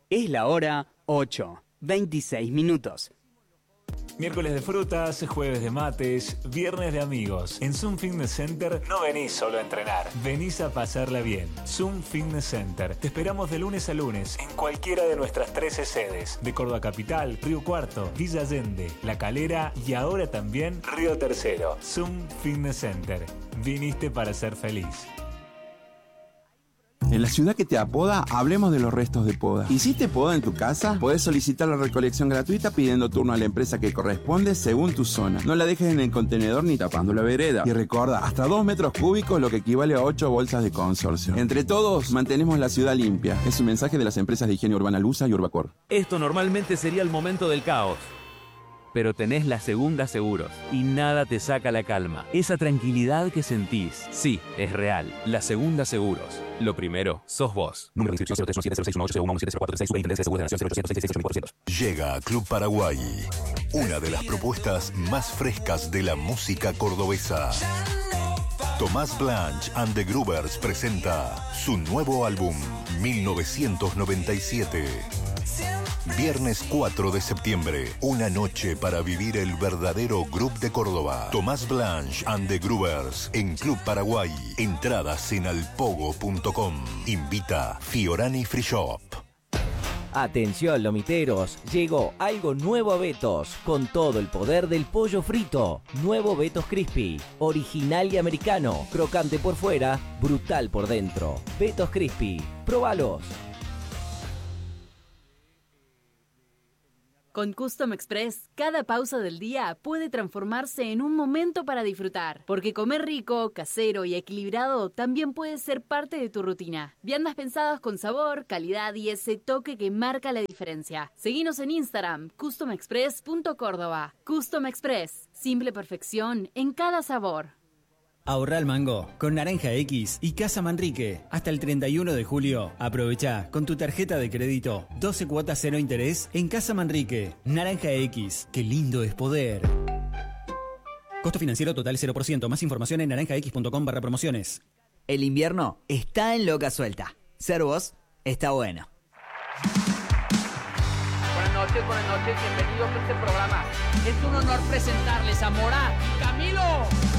Es la hora 8:26. Miércoles de frutas, jueves de mates, viernes de amigos. En Zoom Fitness Center no venís solo a entrenar, venís a pasarla bien. Zoom Fitness Center. Te esperamos de lunes a lunes en cualquiera de nuestras 13 sedes. De Córdoba Capital, Río Cuarto, Villa Allende, La Calera y ahora también Río Tercero. Zoom Fitness Center. Viniste para ser feliz. En la ciudad que te apoda, hablemos de los restos de poda. ¿Hiciste poda en tu casa? Podés solicitar la recolección gratuita pidiendo turno a la empresa que corresponde según tu zona. No la dejes en el contenedor ni tapando la vereda. Y recuerda, hasta 2 metros cúbicos, lo que equivale a 8 bolsas de consorcio. Entre todos, mantenemos la ciudad limpia. Es un mensaje de las empresas de higiene urbana Lusa y Urbacor. Esto normalmente sería el momento del caos. Pero tenés la Segunda Seguros y nada te saca la calma. Esa tranquilidad que sentís, sí, es real. La Segunda Seguros. Lo primero, sos vos. Número de inscripción 0317061801170436 Llega Club Paraguay, una de las propuestas más frescas de la música cordobesa. Tomás Blanch and the Groovers presenta su nuevo álbum, 1997. Viernes 4 de septiembre, una noche para vivir el verdadero Groove de Córdoba. Tomás Blanch and the Groovers en Club Paraguay. Entradas en alpogo.com. Invita Fiorani Free Shop. Atención lomiteros, llegó algo nuevo a Betos, con todo el poder del pollo frito. Nuevo Betos Crispy, original y americano, crocante por fuera, brutal por dentro. Betos Crispy, próbalos. Con Custom Express, cada pausa del día puede transformarse en un momento para disfrutar. Porque comer rico, casero y equilibrado también puede ser parte de tu rutina. Viandas pensadas con sabor, calidad y ese toque que marca la diferencia. Seguinos en Instagram, customexpress.córdoba. Custom Express, simple perfección en cada sabor. Ahorra el mango con Naranja X y Casa Manrique. Hasta el 31 de julio. Aprovecha con tu tarjeta de crédito 12 cuotas 0 interés en Casa Manrique. Naranja X. Qué lindo es poder. Costo financiero total 0%. Más información en naranjax.com/promociones. El invierno está en loca suelta. Ser vos está bueno. Buenas noches, bienvenidos a este programa. Es un honor presentarles a Morá y Camilo.